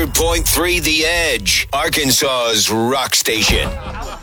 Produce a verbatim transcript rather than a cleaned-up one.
hundred point three The Edge, Arkansas's rock station.